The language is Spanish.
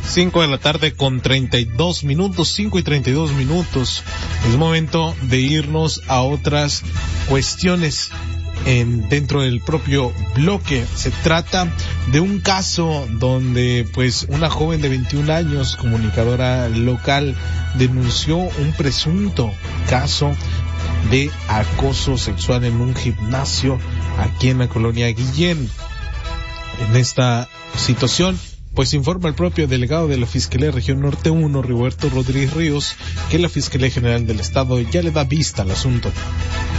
5 de la tarde con 32 minutos, 5:32. Es momento de irnos a otras cuestiones dentro del propio bloque. Se trata de un caso donde pues una joven de 21 años, comunicadora local, denunció un presunto caso de acoso sexual en un gimnasio aquí en la colonia Guillén. En esta situación pues informa el propio delegado de la Fiscalía Región Norte 1, Roberto Rodríguez Ríos, que la Fiscalía General del Estado ya le da vista al asunto.